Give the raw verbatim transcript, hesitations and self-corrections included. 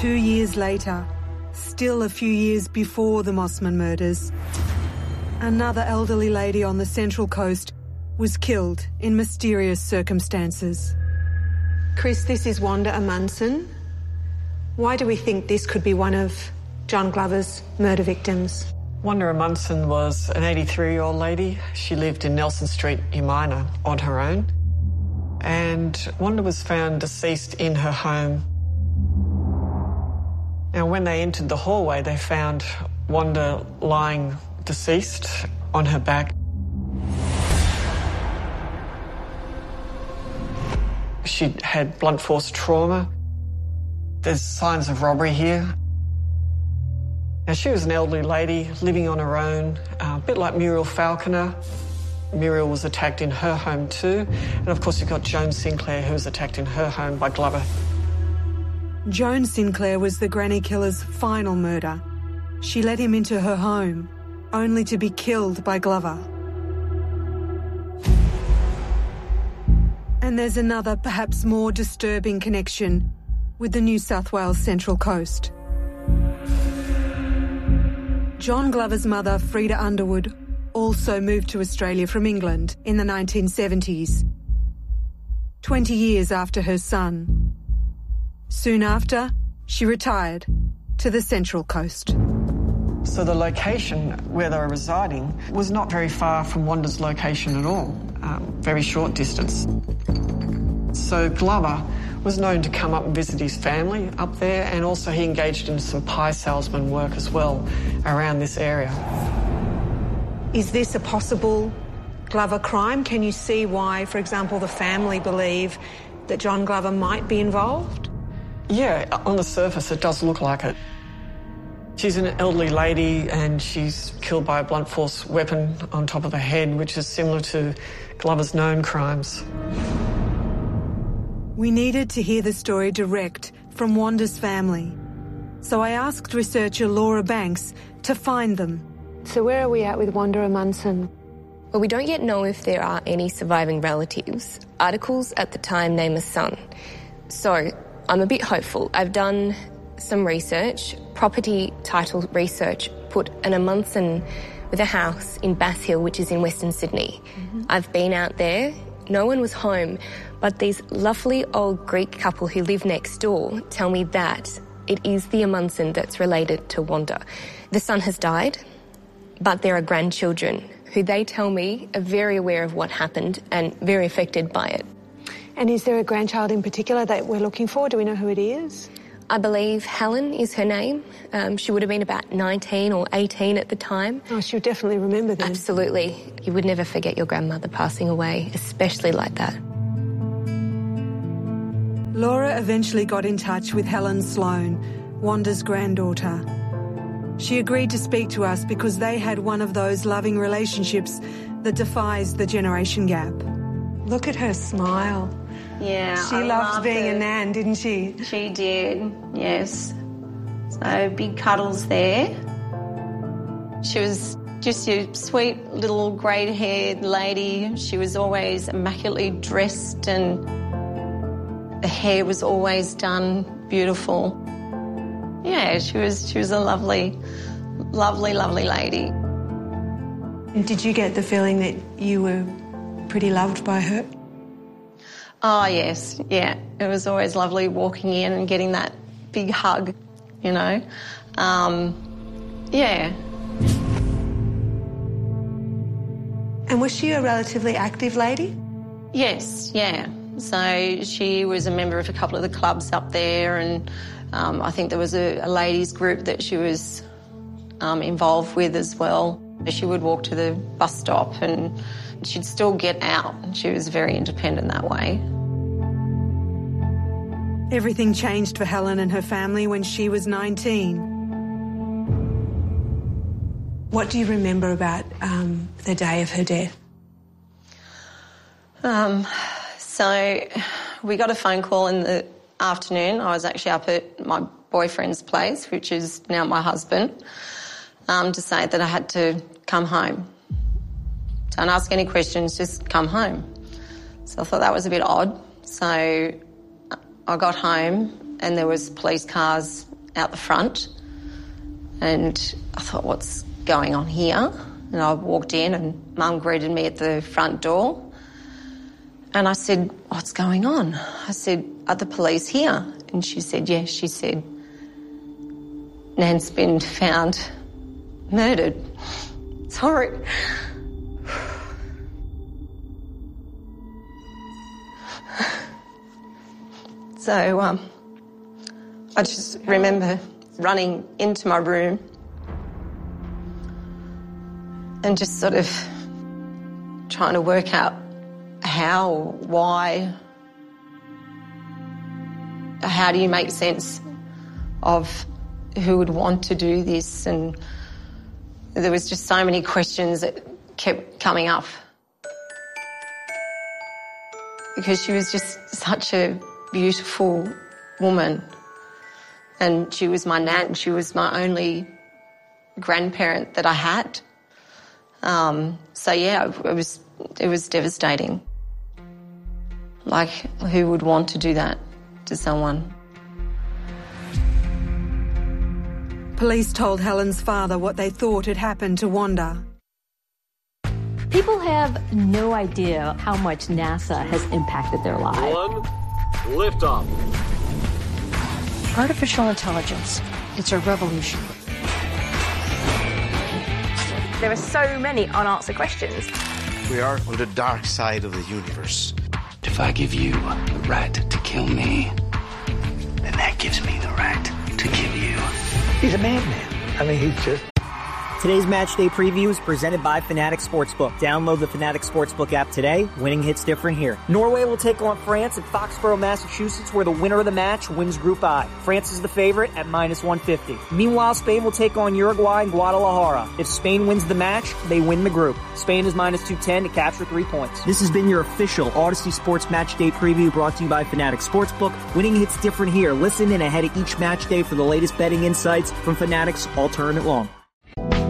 Two years later, still a few years before the Mossman murders, another elderly lady on the Central Coast was killed in mysterious circumstances. Chris, this is Wanda Amundsen. Why do we think this could be one of John Glover's murder victims? Wanda Amundsen was an eighty-three-year-old lady. She lived in Nelson Street, Umina, on her own. And Wanda was found deceased in her home. Now, when they entered the hallway, they found Wanda lying deceased on her back. She'd had blunt force trauma. There's signs of robbery here. Now, she was an elderly lady living on her own, uh, a bit like Muriel Falconer. Muriel was attacked in her home too. And of course, you've got Joan Sinclair, who was attacked in her home by Glover. Joan Sinclair was the granny killer's final murder. She let him into her home, only to be killed by Glover. And there's another, perhaps more disturbing connection with the New South Wales Central Coast. John Glover's mother, Freda Underwood, also moved to Australia from England in the nineteen seventies, twenty years after her son. Soon after, she retired to the Central Coast. So the location where they were residing was not very far from Wanda's location at all, um, very short distance. So Glover was known to come up and visit his family up there, and also he engaged in some pie salesman work as well around this area. Is this a possible Glover crime? Can you see why, for example, the family believe that John Glover might be involved? Yeah, on the surface it does look like it. She's an elderly lady and she's killed by a blunt force weapon on top of her head, which is similar to Glover's known crimes. We needed to hear the story direct from Wanda's family. So I asked researcher Laura Banks to find them. So where are we at with Wanda Amundsen? Well, we don't yet know if there are any surviving relatives. Articles at the time name a son. So I'm a bit hopeful. I've done some research. Property title research put an Amundsen with a house in Bass Hill, which is in Western Sydney. Mm-hmm. I've been out there. No one was home, but these lovely old Greek couple who live next door tell me that it is the Amundsen that's related to Wanda. The son has died, but there are grandchildren who they tell me are very aware of what happened and very affected by it. And is there a grandchild in particular that we're looking for? Do we know who it is? I believe Helen is her name. Um, she would have been about nineteen or eighteen at the time. Oh, she'll definitely remember that. Absolutely. You would never forget your grandmother passing away, especially like that. Laura eventually got in touch with Helen Sloan, Wanda's granddaughter. She agreed to speak to us because they had one of those loving relationships that defies the generation gap. Look at her smile. Yeah, She I loved loved being it. a nan, didn't she? She did, yes. So big cuddles there. She was just a sweet little grey-haired lady. She was always immaculately dressed and the hair was always done beautiful. Yeah, she was she was a lovely, lovely, lovely lady. And did you get the feeling that you were pretty loved by her? Oh, yes, yeah. It was always lovely walking in and getting that big hug, you know. Um, yeah. And was she a relatively active lady? Yes, yeah. So she was a member of a couple of the clubs up there, and um, I think there was a, a ladies group that she was um, involved with as well. She would walk to the bus stop and she'd still get out. She was very independent that way. Everything changed for Helen and her family when she was nineteen. What do you remember about um, the day of her death? Um, so we got a phone call in the afternoon. I was actually up at my boyfriend's place, which is now my husband, um, to say that I had to come home. Don't ask any questions, just come home. So I thought that was a bit odd. So I got home and there was police cars out the front, and I thought, what's going on here? And I walked in and Mum greeted me at the front door. And I said, what's going on? I said, are the police here? And she said, yes. She said, Nan's been found murdered. Sorry. So um, I just remember running into my room and just sort of trying to work out how, why, how do you make sense of who would want to do this? And there was just so many questions that kept coming up because she was just such a beautiful woman, and she was my nan. She was my only grandparent that I had. Um, so yeah, it was it was devastating. Like, who would want to do that to someone? Police told Helen's father what they thought had happened to Wanda. People have no idea how much NASA has impacted their lives. One, liftoff. Artificial intelligence, it's a revolution. There are so many unanswered questions. We are on the dark side of the universe. If I give you the right to kill me, then that gives me the right to kill you. He's a madman. I mean, he's just... Today's Match Day Preview is presented by Fanatics Sportsbook. Download the Fanatics Sportsbook app today. Winning hits different here. Norway will take on France at Foxborough, Massachusetts, where the winner of the match wins Group I. France is the favorite at minus one fifty. Meanwhile, Spain will take on Uruguay in Guadalajara. If Spain wins the match, they win the group. Spain is minus two ten to capture three points. This has been your official Odyssey Sports Match Day Preview brought to you by Fanatics Sportsbook. Winning hits different here. Listen in ahead of each match day for the latest betting insights from Fanatics all tournament long.